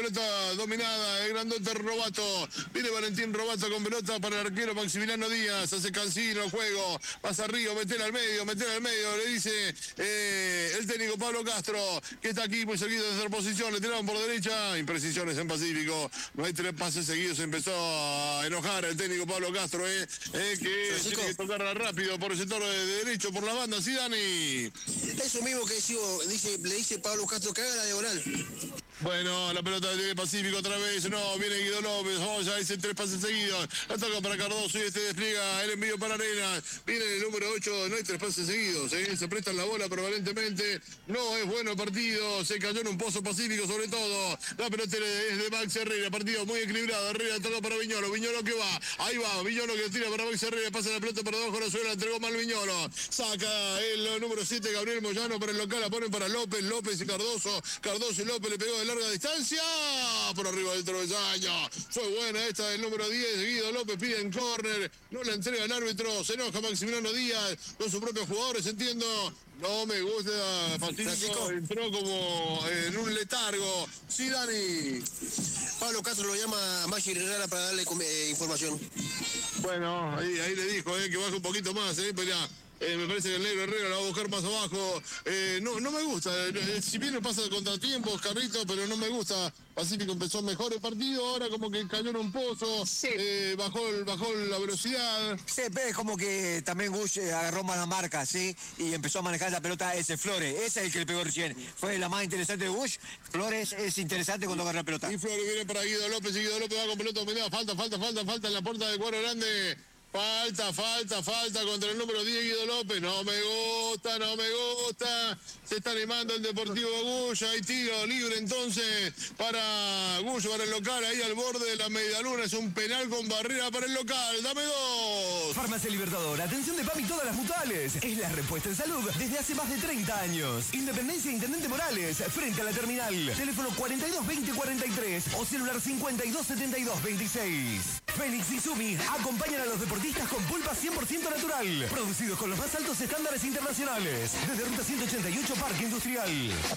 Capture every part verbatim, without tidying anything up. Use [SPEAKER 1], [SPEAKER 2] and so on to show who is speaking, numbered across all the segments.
[SPEAKER 1] pelota dominada, el grandote Robato. Viene Valentín Robato con pelota para el arquero Maximiliano Díaz. Hace cansino el juego. Pasa Río, metela al medio, metela al medio. Le dice eh, el técnico Pablo Castro, que está aquí muy seguido desde la posición. Le tiraron por derecha. Imprecisiones en Pacífico. No hay tres pases seguidos. Empezó a enojar el técnico Pablo Castro, eh, eh, que
[SPEAKER 2] Francisco,
[SPEAKER 1] tiene que tocarla rápido por el sector de, de derecho, por la banda. Sí, Dani.
[SPEAKER 2] eso mismo que digo, dice, le dice Pablo Castro, que haga la diagonal.
[SPEAKER 1] Bueno, la pelota de Pacífico otra vez. No, viene Guido López. Vamos, ya dice tres pases seguidos. La toca para Cardoso y este despliega el envío para Arenas. Viene el número ocho. No hay tres pases seguidos. ¿eh? Se prestan la bola prevalentemente. No es bueno el partido. Se cayó en un pozo Pacífico sobre todo. La pelota es de Max Herrera. Partido muy equilibrado. Herrera toca para Viñolo. Viñolo que va. Ahí va. Viñolo que tira para Max Herrera. Pasa la pelota para abajo de la suela. Entregó mal Viñolo. Saca el número siete. Gabriel Moyano para el local. La ponen para López. López y Cardoso. Cardoso y López le pegó de larga distancia, por arriba del travesaño. Fue buena esta del número diez, Guido López pide en córner, no la entrega el árbitro, se enoja Maximiliano Díaz con sus propios jugadores, entiendo. No me gusta, Pacífico entró como en un letargo. Sí, Dani.
[SPEAKER 2] Pablo Castro lo llama a Maxi Herrera para darle eh, información.
[SPEAKER 1] Bueno, ahí, ahí le dijo eh, que baje un poquito más, eh, pero ya. Eh, me parece que el negro Herrera la va a buscar más abajo. Eh, no, no me gusta. Eh, si bien no pasa de contratiempos, Carrito, pero no me gusta. Pacífico empezó mejor el partido, ahora como que cayó en un pozo, sí. eh, bajó, el, bajó la velocidad.
[SPEAKER 3] Sí, pero es como que también Gush agarró más la marca, ¿sí? Y empezó a manejar la pelota ese Flores. Ese es el que le pegó recién. Fue la más interesante de Gush. Flores es interesante cuando agarra la pelota.
[SPEAKER 1] Y Flores viene para Guido López y Guido López va con pelota dominada. Falta, falta, falta, falta en la puerta del cuadro grande. Falta, falta, falta contra el número diez, Guido López. No me gusta, no me gusta. Se está animando el Deportivo Gush. Hay tiro libre entonces para Gush, para el local. Ahí al borde de la medialuna. Es un penal con barrera para el local. Dame dos.
[SPEAKER 4] Farmacia Libertador. Atención de PAMI todas las mutuales. Es la respuesta en salud desde hace más de treinta años. Independencia Intendente Morales. Frente a la terminal. Teléfono cuarenta y dos veinte cuarenta y tres o celular cincuenta y dos setenta y dos veintiséis. Fénix y Sumi acompañan a los deportistas con pulpa cien por ciento natural. Producidos con los más altos estándares internacionales. Desde Ruta ciento ochenta y ocho Parque Industrial.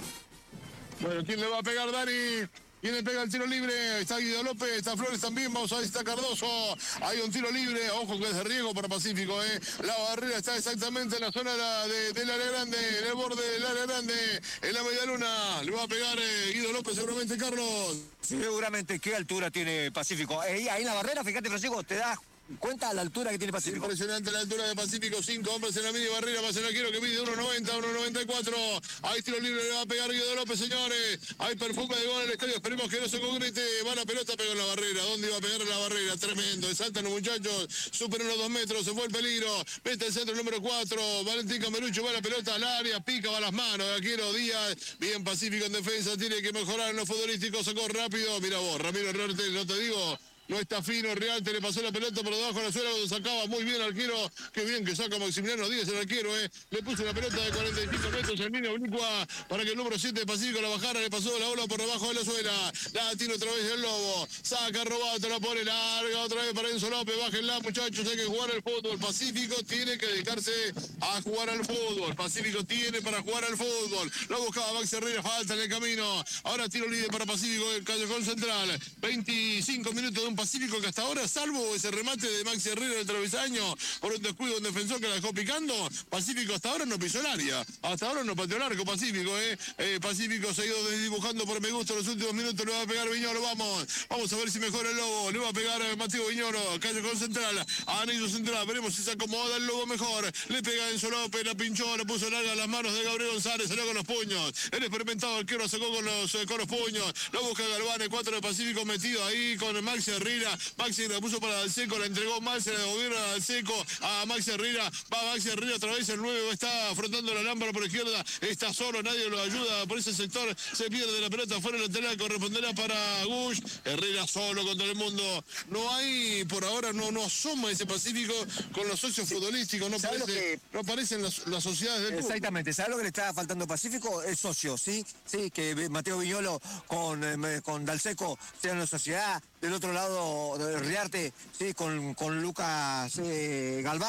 [SPEAKER 1] Bueno, ¿quién le va a pegar, Dani? ¿Quién le pega el tiro libre? Está Guido López, está Flores también, vamos a ver si está Cardoso. Hay un tiro libre, ojo que es de riesgo para Pacífico, ¿eh? La barrera está exactamente en la zona de, del área grande, en el borde del área grande, en la media luna. Le va a pegar eh, Guido López seguramente, Carlos.
[SPEAKER 3] Seguramente, ¿qué altura tiene Pacífico? Ahí, ahí en la barrera, fíjate, Francisco, te das cuenta la altura que tiene Pacífico.
[SPEAKER 1] Impresionante la altura de Pacífico, cinco hombres en la media barrera, más el arquero que mide uno noventa, uno noventa y cuatro. Ahí tiro libre, le va a pegar Guido López, señores. Hay perfume de gol en el estadio, esperemos que no se concrete. Va la pelota, pegó en la barrera. ¿Dónde iba a pegar en la barrera? Tremendo. Saltan los muchachos, superan los dos metros, se fue el peligro. Mete el centro el número cuatro. Valentín Camerucho va la pelota al área, pica, va a las manos. Arquero Díaz, bien Pacífico en defensa, tiene que mejorar en lo futbolístico, sacó rápido. Mira vos, Ramiro Herrera, no te digo. No está fino, Real, te le pasó la pelota por debajo de la suela cuando sacaba muy bien el arquero. Qué bien que saca Maximiliano Díaz, el arquero, eh. Le puso una pelota de cuarenta y cinco metros en línea oblicua para que el número siete de Pacífico la bajara. Le pasó la bola por debajo de la suela. La tira otra vez el Lobo. Saca Robato, la pone larga otra vez para Enzo López. Bájenla, muchachos, hay que jugar al fútbol. Pacífico tiene que dedicarse a jugar al fútbol. Pacífico tiene para jugar al fútbol. Lo buscaba Max Herrera, falta en el camino. Ahora tiro libre para Pacífico, el Callejón Central. veinticinco minutos de un Pacífico que hasta ahora, salvo ese remate de Maxi Herrera del travesaño por un descuido de un defensor que la dejó picando, Pacífico hasta ahora no pisó el área. Hasta ahora no pateó el arco Pacífico, ¿eh? eh Pacífico se ha ido desdibujando por me gusta los últimos minutos. Le va a pegar Viñolo, vamos. Vamos a ver si mejora el Lobo. Le va a pegar a Mateo Viñolo, Callejón Central, anillo central. Veremos si se acomoda el Lobo mejor. Le pega Enzo López, la pinchó, la puso larga a las manos de Gabriel González. Salió con los puños. El experimentado arquero sacó con los, con los puños. Lo busca Galván, el cuatro de Pacífico metido ahí con Maxi Herrera. Maxi la puso para Dalseco, la entregó mal, se la devolvieron a Dalseco, a Maxi Herrera, va Maxi Herrera otra vez, el nueve está afrontando la lámpara por izquierda, está solo, nadie lo ayuda por ese sector, se pierde la pelota fuera lateral, corresponderá para Gush, Herrera solo contra el mundo, no hay, por ahora no, no asoma ese Pacífico con los socios futbolísticos, no, parece, que... no aparecen las, las sociedades del club.
[SPEAKER 3] Exactamente, ¿sabes lo que le está faltando a Pacífico? El socio, ¿sí? Sí, que Mateo Viñolo con, eh, con Dalseco sean la sociedad, del otro lado de Riarte, sí, con, con Lucas eh, Galván,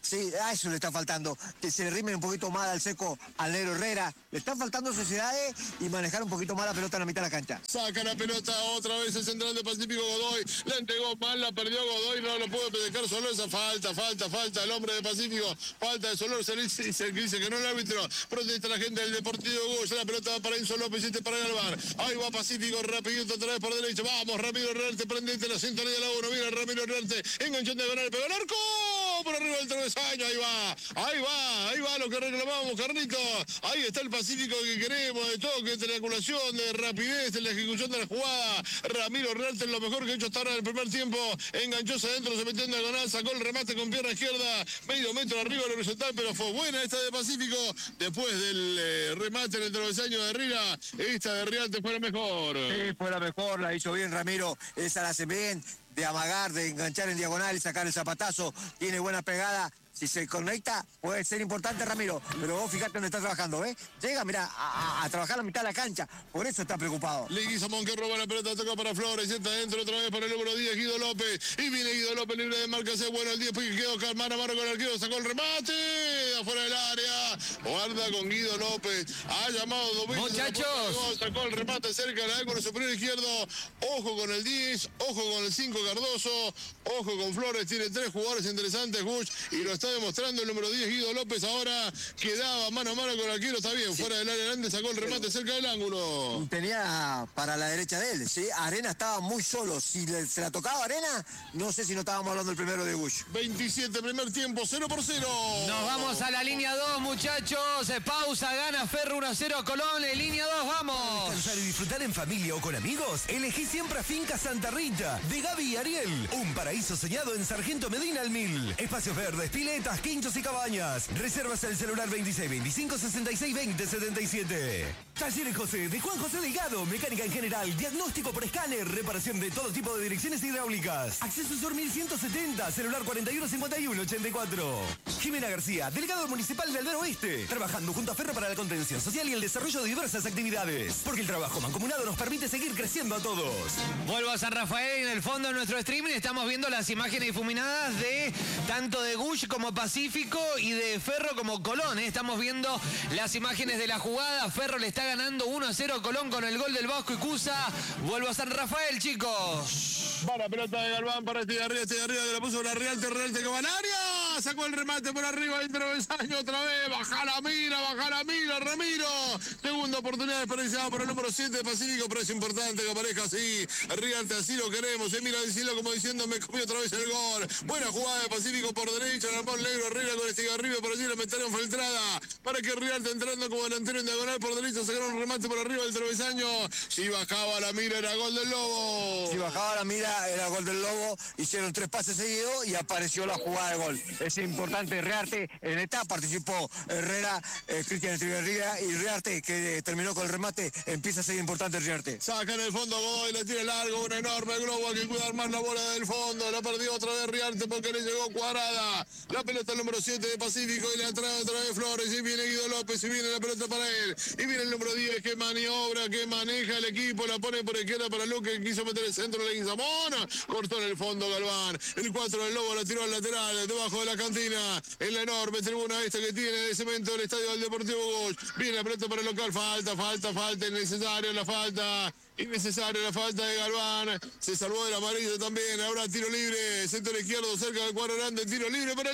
[SPEAKER 3] Sí, a eso le está faltando. Que se le rime un poquito más al seco al negro Herrera. Le están faltando sociedades y manejar un poquito más la pelota en la mitad de la cancha.
[SPEAKER 1] Saca la pelota otra vez el central de Pacífico Godoy. La entregó mal, la perdió Godoy. No lo puede dejar solo esa falta, falta, falta. El hombre de Pacífico. Falta de Solor. Se dice, se dice que no el árbitro. Protesta la gente del Deportivo Goya. La pelota va para Enzo López y este para Galván. Ahí va Pacífico, rapidito otra vez por derecha. Vamos, Ramiro Herrarte, prendete la sintonía de la uno. Mira Ramiro Herrarte. Enganchón de ganar, pegó el arco. Por arriba del travesaño. Ahí va, ahí va, ahí va lo que reclamamos, Carnito. Ahí está el Pacífico que queremos, de toque, de triangulación, de rapidez, de la ejecución de la jugada. Ramiro Herrarte lo mejor que ha hecho hasta ahora en el primer tiempo. Enganchóse adentro, se metió en diagonal, sacó el remate con pierna izquierda, medio metro arriba del horizontal, pero fue buena esta de Pacífico. Después del eh, remate en el travesaño de Herrera, esta de Herrarte fue la mejor.
[SPEAKER 3] Sí, fue la mejor, la hizo bien Ramiro. Esa la hace bien, de amagar, de enganchar en diagonal y sacar el zapatazo. Tiene buena pegada. Si se conecta, puede ser importante, Ramiro. Pero vos fíjate dónde está trabajando, ¿eh? Llega, mira, a, a, a trabajar la mitad de la cancha. Por eso está preocupado.
[SPEAKER 1] Leguizamón que roba la pelota, toca para Flores. Está dentro otra vez para el número diez, Guido López. Y viene Guido López libre de marca. Se bueno el diez, porque quedó mano a mano con el arquero. Sacó el remate. Afuera del área. Guarda con Guido López. Ha llamado dos veces.
[SPEAKER 5] Muchachos.
[SPEAKER 1] Sacó el remate cerca del ángulo superior izquierdo. Ojo con el diez. Ojo con el cinco, Cardoso. Ojo con Flores. Tiene tres jugadores interesantes, Bush. Y lo está demostrando el número diez, Guido López. Ahora quedaba mano a mano con el arquero. Está bien, sí. Fuera del área grande, sacó el remate cerca del ángulo.
[SPEAKER 3] Tenía para la derecha de él, ¿sí? Arena estaba muy solo. Si le, se la tocaba Arena, no sé si no estábamos hablando del primero de Bush.
[SPEAKER 1] veintisiete, primer tiempo, cero por cero.
[SPEAKER 5] Nos vamos a la línea dos, muchachos. Pausa, gana Ferro uno a cero Colón. En línea dos, vamos.
[SPEAKER 4] Descansar y disfrutar en familia o con amigos. Elegí siempre a Finca Santa Rita, de Gaby y Ariel. Un paraíso soñado en Sargento Medina al Mil. Espacios verdes, piletas, quinchos y cabañas. Reservas el celular veintiséis veinticinco sesenta y seis veinte setenta y siete. Talleres José, de Juan José Delgado. Mecánica en general, diagnóstico por escáner, reparación de todo tipo de direcciones hidráulicas. Acceso Sur mil ciento setenta, celular cuarenta y uno cincuenta y uno ochenta y cuatro. Jimena García, delegado municipal de Aldero Oeste. Trabajando junto a Ferro para la contención social y el desarrollo de diversas actividades. Porque el trabajo mancomunado nos permite seguir creciendo a todos.
[SPEAKER 5] Vuelvo a San Rafael. En el fondo de nuestro streaming estamos viendo las imágenes difuminadas de tanto de Gush como Pacífico y de Ferro como Colón. ¿eh? Estamos viendo las imágenes de la jugada. Ferro le está ganando uno a cero a Colón con el gol del Vasco Icusa. Vuelvo a San Rafael, chicos.
[SPEAKER 1] Va la pelota de Galván para este de arriba, este de arriba, que la puso la Realte, Realte que va al área. Sacó el remate por arriba del travesaño otra vez. Baja la mira, baja la mira, Ramiro. Segunda oportunidad desperdiciada por el número siete de Pacífico, pero es importante que aparezca así. Realte, así lo queremos. Se mira al cielo como diciendo, me comió otra vez el gol. Buena jugada de Pacífico por derecha, Ramón Negro Herrera con este arriba, por allí la metieron filtrada para que Realte entrando como delantero en diagonal por derecha sacaron un remate por arriba del travesaño. Si bajaba la mira era gol del Lobo.
[SPEAKER 3] Si bajaba la mira era gol del Lobo. Hicieron tres pases seguidos y apareció la jugada de gol. Es importante Rearte. En esta participó Herrera, eh, Cristian Estriberría y Rearte, que eh, terminó con el remate. Empieza a ser importante Rearte.
[SPEAKER 1] Saca en el fondo Godoy, le tira largo, un enorme globo, hay que cuidar más la bola del fondo. La perdió otra vez Rearte porque le llegó cuadrada. La pelota número siete de Pacífico y la entrada otra vez Flores. Y viene Guido López y viene la pelota para él. Y viene el número diez que maniobra, que maneja el equipo. La pone por izquierda para Luque, que quiso meter el centro de Leguizamón. Cortó en el fondo Galván. El cuatro del Lobo la tiró al lateral, debajo de la cantina. En la enorme tribuna esta que tiene de cemento el estadio del Deportivo Gosh. Viene la pelota para el local. Falta, falta, falta. Innecesario la falta. Innecesaria la falta de Galván. Se salvó del amarillo también. Ahora tiro libre. Sector izquierdo cerca del cuadro grande. Tiro libre para el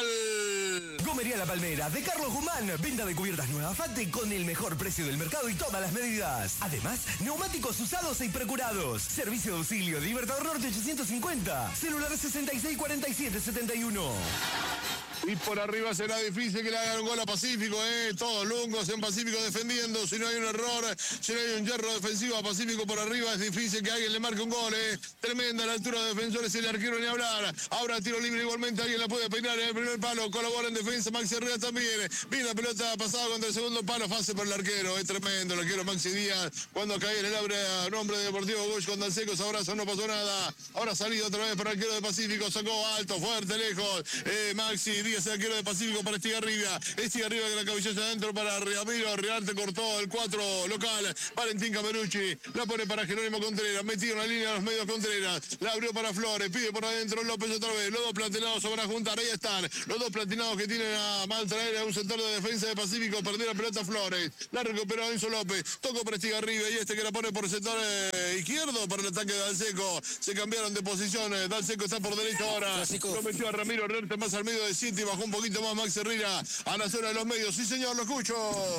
[SPEAKER 1] local.
[SPEAKER 4] Gomería La Palmera de Carlos Guzmán. Venta de cubiertas nuevas Fate con el mejor precio del mercado y todas las medidas. Además, neumáticos usados e precurados. Servicio de auxilio de Libertador Norte ochocientos cincuenta. Celular sesenta y seis cuarenta y siete setenta y uno.
[SPEAKER 1] Y por arriba será difícil que le hagan un gol a Pacífico, ¿eh? Todos lungos en Pacífico defendiendo. Si no hay un error, si no hay un hierro defensivo a Pacífico por arriba, es difícil que alguien le marque un gol, ¿eh? Tremenda la altura de defensores, el arquero ni hablar. Ahora tiro libre igualmente, alguien la puede peinar en el primer palo. Colabora en defensa Maxi Herrera también. Viene la pelota pasada contra el segundo palo, fase por el arquero. Es tremendo el arquero Maxi Díaz. Cuando cae en el abre nombre de Deportivo Gosh con Dalseco, ese abrazo, no pasó nada. Ahora salido otra vez para el arquero de Pacífico, sacó alto, fuerte, lejos. Eh, Maxi Díaz Díaz, el arquero de Pacífico para Estigarribia. Estigarribia que la cabecilla adentro para Ramiro. Rearte cortó el cuatro local. Valentín Camerucci. La pone para Jerónimo Contreras. Metido en la línea de los medios Contreras. La abrió para Flores. Pide por adentro López otra vez. Los dos platinados se van a juntar. Ahí están. Los dos platinados que tienen a mal traer a un sector de defensa de Pacífico. Perdió la pelota Flores. La recuperó Enzo López. Tocó para Estigarribia. Y este que la pone por el sector eh, izquierdo para el ataque de Dalseco. Se cambiaron de posiciones. Dalseco está por derecha ahora.
[SPEAKER 2] Francisco.
[SPEAKER 1] Lo metió a Ramiro Rearte más al medio de City. Bajó un poquito más Max Herrera a la zona de los medios. Sí, señor, lo escucho.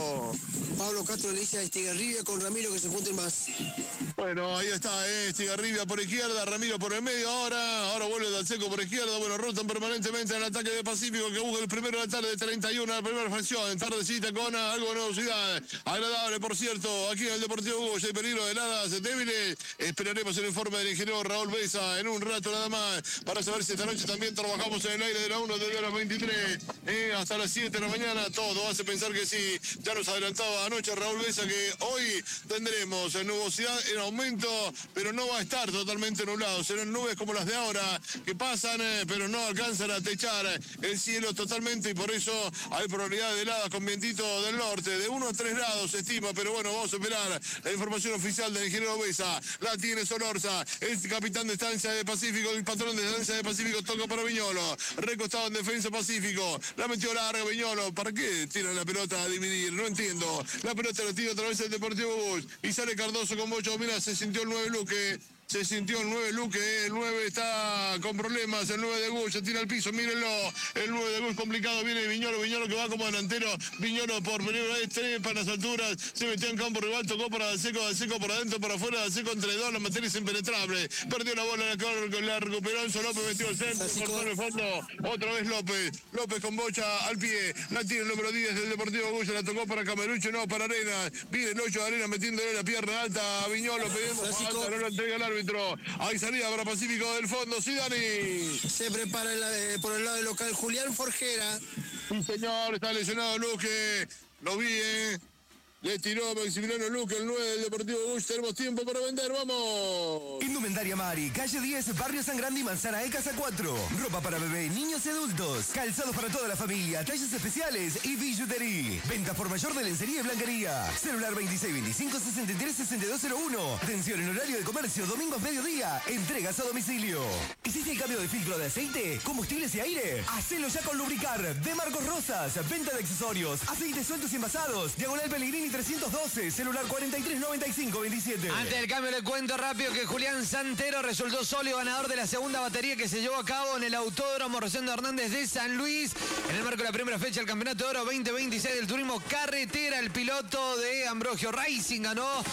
[SPEAKER 2] Pablo Castro le dice a Estigarribia con Ramiro que se junten más.
[SPEAKER 1] Bueno, ahí está, eh, Estigarribia por izquierda, Ramiro por el medio ahora, ahora vuelve Dalseco por izquierda, bueno, rotan permanentemente en el ataque de Pacífico que busca el primero de la tarde, treinta y uno, la primera fracción, tardecita con algo de velocidad, agradable por cierto, aquí en el Deportivo Hugo, hay peligro de heladas débiles, esperaremos el informe del ingeniero Raúl Besa en un rato nada más, para saber si esta noche también trabajamos en el aire de la uno desde las veintitrés, eh, hasta las siete de la mañana, todo hace pensar que sí, ya nos adelantaba anoche Raúl Besa que hoy tendremos nubosidad en aumento, pero no va a estar totalmente nublado. Serán nubes como las de ahora que pasan, eh, pero no alcanzan a techar el cielo totalmente y por eso hay probabilidad de heladas con vientito del norte. De uno a tres grados se estima, pero bueno, vamos a esperar la información oficial del ingeniero Besa. La tiene Solorza, el capitán de estancia de Pacífico, el patrón de estancia de Pacífico, toca para Viñolo. Recostado en defensa Pacífico. La metió larga Viñolo. ¿Para qué tiran la pelota a dividir? No entiendo. La pelota la tira otra vez el Deportivo Bus. Y sale Cardoso con Bocho. Mira, se sintió el nueve Luque. Se sintió el nueve Luque, el nueve está con problemas, el nueve de Gus, se tira al piso, mírenlo, el nueve de Gus complicado, viene Viñolo, Viñolo que va como delantero, Viñolo por primera vez trepa en las alturas, se metió en campo rival, tocó para Dalseco, Dalseco por adentro, por afuera, Dalseco entre dos, la materia es impenetrable, perdió la bola, la, la recuperó Enzo López, metió el centro, cortó en el fondo, otra vez López, López con Bocha al pie, la tiene el número diez del Deportivo Gus, la tocó para Camerucho, no, para Arena, viene el ocho de Arena metiéndole la pierna alta a Viñolo, pidiendo falta, no lo entrega el árbitro. Hay salida para Pacífico del fondo, sí, Dani.
[SPEAKER 2] Se prepara el, eh, por el lado del local Julián Forjera.
[SPEAKER 1] Sí, señor, está lesionado Luque. Lo vi, ¿eh? Le tiró Maximiliano Luque, el nueve del Deportivo Bush. Tenemos tiempo para vender, ¡vamos!
[SPEAKER 4] Indumentaria Mari, calle diez, Barrio San Grande y Manzana E, Casa cuatro. Ropa para bebé, niños y adultos. Calzados para toda la familia, talles especiales y billutería. Venta por mayor de lencería y blanquería. Celular veintiséis veinticinco sesenta y tres sesenta y dos cero uno. Atención en horario de comercio, domingos mediodía. Entregas a domicilio. ¿Hiciste el cambio de filtro de aceite, combustibles y aire? Hacelo ya con Lubricar, de Marcos Rosas. Venta de accesorios, aceites sueltos y envasados. Diagonal Pellegrini trescientos doce, celular cuarenta y tres noventa y cinco veintisiete.
[SPEAKER 5] Antes del cambio le cuento rápido que Julián Santero resultó sólido ganador de la segunda batería que se llevó a cabo en el Autódromo Rosendo Hernández de San Luis en el marco de la primera fecha del Campeonato de Oro veinte veintiséis del Turismo Carretera. El piloto de Ambrogio Racing ganó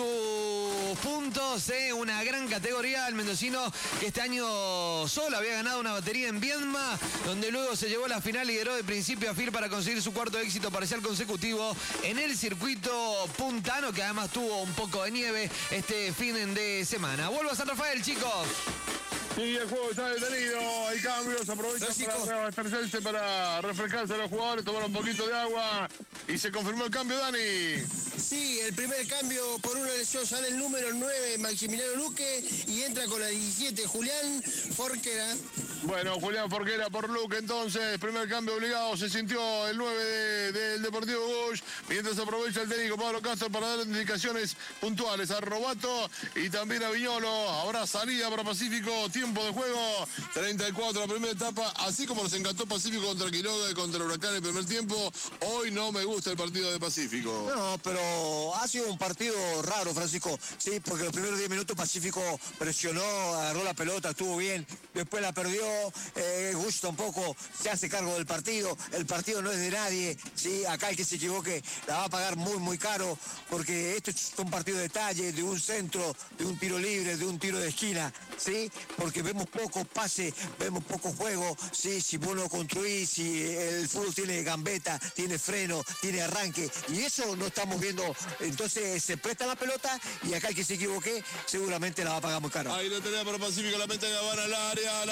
[SPEAKER 5] sus puntos en una gran categoría. El mendocino que este año solo había ganado una batería en Viedma, donde luego se llevó a la final, lideró de principio a fin para conseguir su cuarto éxito parcial consecutivo en el circuito puntano, que además tuvo un poco de nieve este fin de semana. Vuelvo a San Rafael, chicos.
[SPEAKER 1] Sí, el juego está detenido, hay cambios, aprovecha para abastecerse, para refrescarse a los jugadores, tomar un poquito de agua y se confirmó el cambio, Dani.
[SPEAKER 2] Sí, el primer cambio por una lesión, sale el número nueve, Maximiliano Luque, y entra con la diecisiete, Julián Forquera.
[SPEAKER 1] Bueno, Julián Forquera por Luque, entonces, primer cambio obligado, se sintió el nueve de, del Deportivo Bush, mientras aprovecha el técnico Pablo Castro para dar indicaciones puntuales a Robato y también a Viñolo. Ahora salida para Pacífico, tiempo de juego, treinta y cuatro la primera etapa, así como nos encantó Pacífico contra Quiroga y contra el Huracán en el primer tiempo, hoy no me gusta el partido de Pacífico.
[SPEAKER 3] No, pero ha sido un partido raro, Francisco, sí, porque los primeros diez minutos Pacífico presionó, agarró la pelota, estuvo bien, después la perdió, eh, Gush tampoco se hace cargo del partido, el partido no es de nadie, sí, acá el que se equivoque la va a pagar muy, muy caro, porque esto es un partido de detalle, de un centro, de un tiro libre, de un tiro de esquina, sí, porque vemos poco pase, vemos poco juego, sí, si vos no construís, si el fútbol tiene gambeta, tiene freno, tiene arranque, y eso no estamos viendo, entonces se presta la pelota y acá el que se equivoque seguramente la va a pagar muy caro.
[SPEAKER 1] Ahí la tenía para Pacífico, la mete a Gavana al área, la peinaba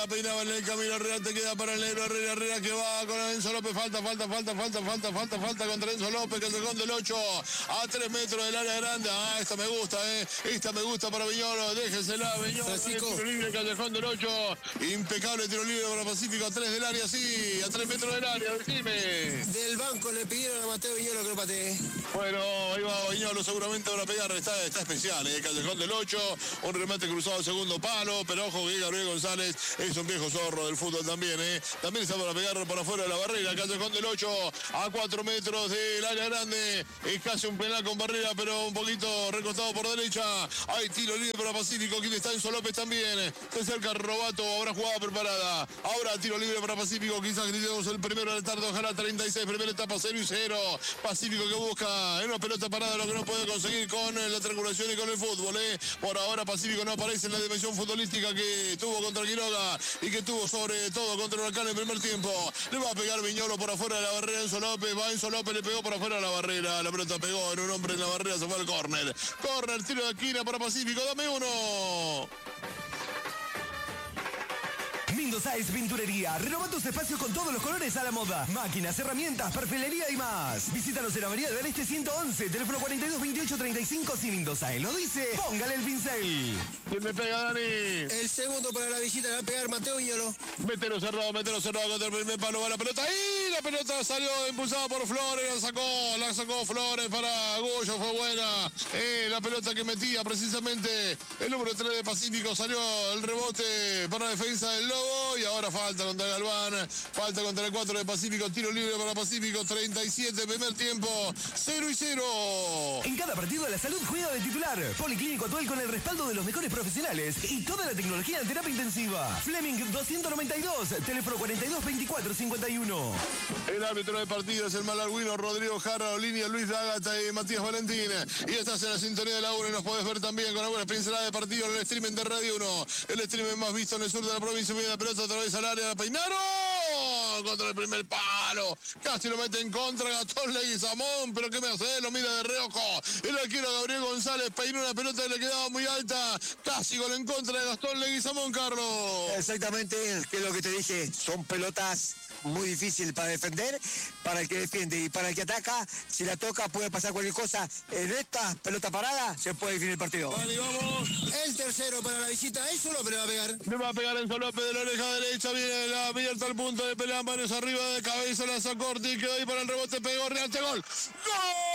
[SPEAKER 1] en el camino, Herrera te queda para el negro, Herrera, Herrera que va con Enzo López, falta, falta, falta, falta, falta, falta, falta contra Enzo López, que se esconde el ocho a tres metros del área grande. Ah, esta me gusta, eh, esta me gusta para Viñolo, déjensela, Viñolo,
[SPEAKER 2] Francisco.
[SPEAKER 1] tiro libre, callejón del ocho, impecable tiro libre para Pacífico, a tres del área, sí, a tres metros del área, decime.
[SPEAKER 2] Del banco le pidieron a Mateo Viñolo que lo patee.
[SPEAKER 1] Bueno, ahí va Viñolo seguramente para pegar, está, está especial, eh, callejón del ocho, un remate cruzado al segundo palo, pero ojo que Gabriel González es un viejo zorro del fútbol también, eh. También está para pegar por afuera de la barrera, callejón del ocho a cuatro metros del área grande, es casi un penal con barrera, pero un poquito recostado por derecha, hay tiro libre para Pacífico, quien está Enzo López también, se acerca Robato, habrá jugada preparada, ahora tiro libre para Pacífico, quizás gritemos el primero de la tarde, ojalá treinta y seis, primera etapa cero y cero, Pacífico que busca en una pelota parada lo que no puede conseguir con la triangulación y con el fútbol, eh. Por ahora Pacífico no aparece en la dimensión futbolística que tuvo contra Quiroga y que tuvo sobre todo contra Huracán en el primer tiempo. Le va a pegar Viñolo por afuera de la barrera Enzo López, va Enzo López, le pegó por afuera de la barrera, la pelota pegó en un hombre en la barrera, se fue al córner. Córner, tiro de esquina para Pacífico, dame uno.
[SPEAKER 4] Mindosais Pinturería. Renova tus espacios con todos los colores a la moda. Máquinas, herramientas, perfilería y más. Visítanos en Avenida del Este ciento once, teléfono cuarenta y dos veintiocho treinta y cinco. Si Mindosais lo dice, póngale el pincel.
[SPEAKER 1] ¿Quién me pega, Dani?
[SPEAKER 2] El segundo para la visita le va a pegar Mateo Viñolo.
[SPEAKER 1] Mételo cerrado, mételo cerrado contra el primer palo, va la pelota. ¡Y la pelota salió impulsada por Flores! La sacó, la sacó Flores para Gullo, fue buena. Eh, la pelota que metía precisamente el número tres de Pacífico, salió el rebote para la defensa del Lobo. Y ahora falta contra Galván, falta contra el cuatro de Pacífico, tiro libre para Pacífico, treinta y siete, primer tiempo, cero y cero.
[SPEAKER 4] En cada partido la salud juega de titular. Policlínico Atuel con el respaldo de los mejores profesionales y toda la tecnología en terapia intensiva. Fleming doscientos noventa y dos, teléfono cuarenta y dos veinticuatro cincuenta y uno.
[SPEAKER 1] El árbitro del partido es el malarguino Rodrigo Jara, línea Luis D'Agata y Matías Valentín. Y estás en la sintonía de la uno y nos podés ver también con algunas pinceladas de partido en el streaming de Radio uno. El streaming más visto en el sur de la provincia. Media pelota otra vez al área, la peinaron contra el primer palo. Casi lo mete en contra Gastón Leguizamón, pero ¿qué me hace? Lo mira de reojo. El arquero Gabriel González peinó una pelota que le quedaba muy alta. Casi gol en contra de Gastón Leguizamón, Carlos.
[SPEAKER 3] Exactamente, que es lo que te dije, son pelotas muy difíciles para defender, para el que defiende y para el que ataca, si la toca puede pasar cualquier cosa. En esta pelota parada se puede definir el partido.
[SPEAKER 1] Vale, vamos.
[SPEAKER 2] El tercero para la visita, Enzo López le va a pegar.
[SPEAKER 1] Le va a pegar Enzo López de la oreja derecha, viene la abierta al punto de pelea, manos arriba de cabeza, la sacó Ortiz, quedó ahí para el rebote, pegó Real, gol. ¡Gol!